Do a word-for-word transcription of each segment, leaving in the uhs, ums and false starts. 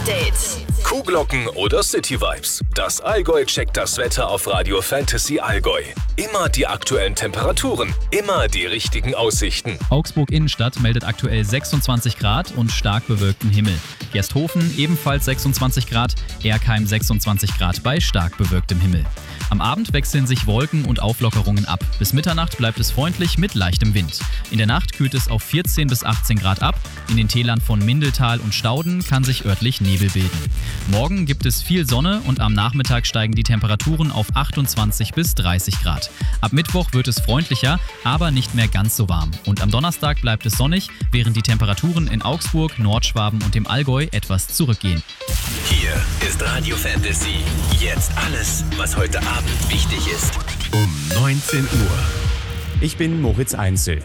Update. Kuhglocken oder City Vibes. Das Allgäu checkt das Wetter auf Radio Fantasy Allgäu. Immer die aktuellen Temperaturen, immer die richtigen Aussichten. Augsburg Innenstadt meldet aktuell sechsundzwanzig Grad und stark bewölkten Himmel. Gersthofen ebenfalls sechsundzwanzig Grad, Erkheim sechsundzwanzig Grad bei stark bewölktem Himmel. Am Abend wechseln sich Wolken und Auflockerungen ab. Bis Mitternacht bleibt es freundlich mit leichtem Wind. In der Nacht kühlt es auf vierzehn bis achtzehn Grad ab. In den Tälern von Mindeltal und Stauden kann sich örtlich Nebel bilden. Morgen gibt es viel Sonne und am Nachmittag steigen die Temperaturen auf achtundzwanzig bis dreißig Grad. Ab Mittwoch wird es freundlicher, aber nicht mehr ganz so warm. Und am Donnerstag bleibt es sonnig, während die Temperaturen in Augsburg, Nordschwaben und dem Allgäu etwas zurückgehen. Hier ist Radio Fantasy. Jetzt alles, was heute Abend wichtig ist. Um neunzehn Uhr. Ich bin Moritz Einzel.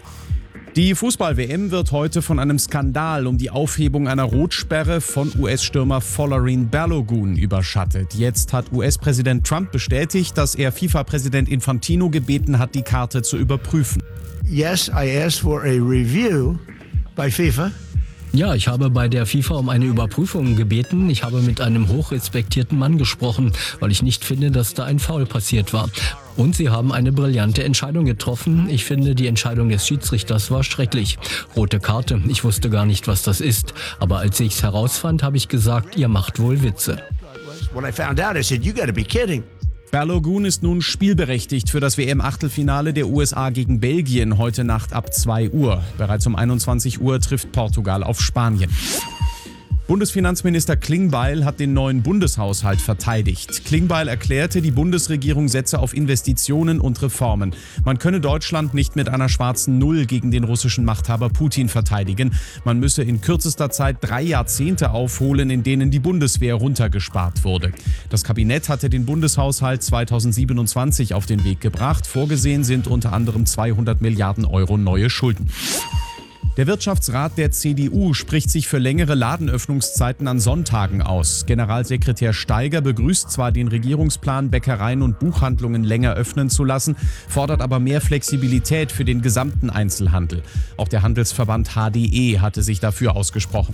Die Fußball-W M wird heute von einem Skandal um die Aufhebung einer Rotsperre von U S-Stürmer Folarin Balogun überschattet. Jetzt hat U S-Präsident Trump bestätigt, dass er FIFA-Präsident Infantino gebeten hat, die Karte zu überprüfen. Yes, I asked for a review by FIFA. Ja, ich habe bei der FIFA um eine Überprüfung gebeten. Ich habe mit einem hochrespektierten Mann gesprochen, weil ich nicht finde, dass da ein Foul passiert war. Und sie haben eine brillante Entscheidung getroffen. Ich finde, die Entscheidung des Schiedsrichters war schrecklich. Rote Karte, ich wusste gar nicht, was das ist. Aber als ich es herausfand, habe ich gesagt, ihr macht wohl Witze. When I found out, I said, you gotta be kidding. Balogun ist nun spielberechtigt für das W M-Achtelfinale der U S A gegen Belgien heute Nacht ab zwei Uhr. Bereits um einundzwanzig Uhr trifft Portugal auf Spanien. Bundesfinanzminister Klingbeil hat den neuen Bundeshaushalt verteidigt. Klingbeil erklärte, die Bundesregierung setze auf Investitionen und Reformen. Man könne Deutschland nicht mit einer schwarzen Null gegen den russischen Machthaber Putin verteidigen. Man müsse in kürzester Zeit drei Jahrzehnte aufholen, in denen die Bundeswehr runtergespart wurde. Das Kabinett hatte den Bundeshaushalt zweitausendsiebenundzwanzig auf den Weg gebracht. Vorgesehen sind unter anderem zweihundert Milliarden Euro neue Schulden. Der Wirtschaftsrat der C D U spricht sich für längere Ladenöffnungszeiten an Sonntagen aus. Generalsekretär Steiger begrüßt zwar den Regierungsplan, Bäckereien und Buchhandlungen länger öffnen zu lassen, fordert aber mehr Flexibilität für den gesamten Einzelhandel. Auch der Handelsverband H D E hatte sich dafür ausgesprochen.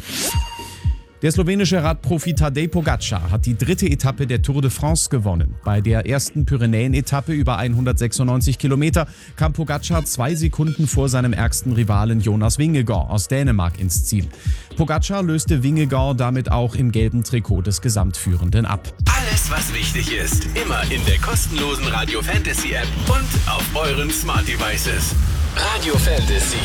Der slowenische Radprofi Tadej Pogačar hat die dritte Etappe der Tour de France gewonnen. Bei der ersten Pyrenäen-Etappe über hundertsechsundneunzig Kilometer kam Pogačar zwei Sekunden vor seinem ärgsten Rivalen Jonas Vingegaard aus Dänemark ins Ziel. Pogačar löste Vingegaard damit auch im gelben Trikot des Gesamtführenden ab. Alles, was wichtig ist, immer in der kostenlosen Radio Fantasy App und auf euren Smart Devices. Radio Fantasy.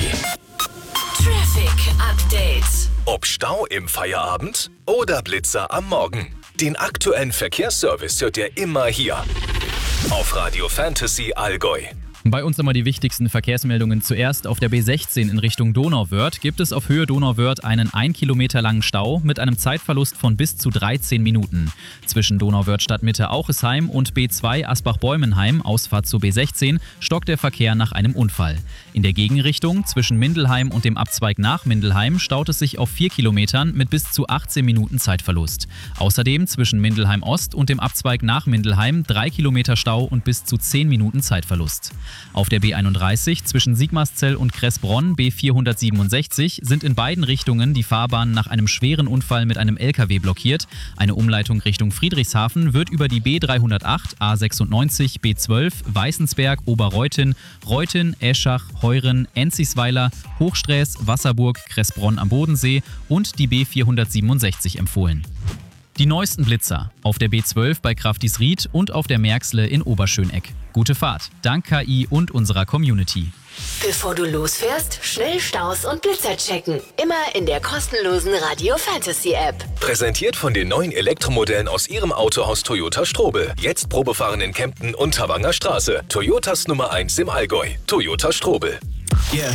Traffic Update. Ob Stau im Feierabend oder Blitzer am Morgen. Den aktuellen Verkehrsservice hört ihr immer hier auf Radio Fantasy Allgäu. Bei uns immer die wichtigsten Verkehrsmeldungen zuerst. Auf der B sechzehn in Richtung Donauwörth gibt es auf Höhe Donauwörth einen ein Kilometer langen Stau mit einem Zeitverlust von bis zu dreizehn Minuten. Zwischen Donauwörth Stadtmitte Auchesheim und B zwei Asbach-Bäumenheim, Ausfahrt zur B sechzehn, stockt der Verkehr nach einem Unfall. In der Gegenrichtung zwischen Mindelheim und dem Abzweig nach Mindelheim staut es sich auf vier Kilometern mit bis zu achtzehn Minuten Zeitverlust. Außerdem zwischen Mindelheim Ost und dem Abzweig nach Mindelheim drei Kilometer Stau und bis zu zehn Minuten Zeitverlust. Auf der B einunddreißig zwischen Sigmarszell und Kressbronn B vierhundertsiebenundsechzig sind in beiden Richtungen die Fahrbahnen nach einem schweren Unfall mit einem L K W blockiert. Eine Umleitung Richtung Friedrichshafen wird über die B dreihundertacht, A sechsundneunzig, B zwölf, Weißensberg, Oberreuthen, Reuthen, Eschach, Heuren, Enzisweiler, Hochsträß, Wasserburg, Kressbronn am Bodensee und die B vierhundertsiebenundsechzig empfohlen. Die neuesten Blitzer auf der B zwölf bei Kraftisried und auf der Märksle in Oberschöneck. Gute Fahrt, dank K I und unserer Community. Bevor du losfährst, schnell Staus und Blitzer checken. Immer in der kostenlosen Radio Fantasy App. Präsentiert von den neuen Elektromodellen aus Ihrem Autohaus Toyota Strobel. Jetzt Probefahren in Kempten und Tawanger Straße. Toyotas Nummer eins im Allgäu. Toyota Strobel. Yeah.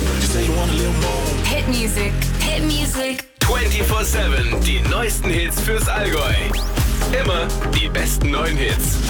Hit Music. Hit Music. vierundzwanzig sieben. Die neuesten Hits fürs Allgäu. Immer die besten neuen Hits.